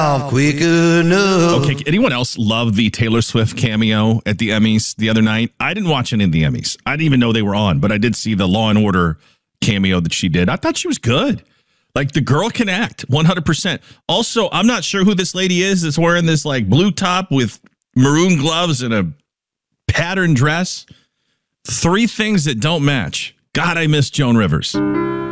quick enough. Okay, anyone else love the Taylor Swift cameo at the Emmys the other night? I didn't watch any of the Emmys. I didn't even know they were on, but I did see the Law and Order cameo that she did. I thought she was good. Like, the girl can act 100%. Also, I'm not sure who this lady is that's wearing this like blue top with maroon gloves and a patterned dress. 3 things that don't match. God, I miss Joan Rivers.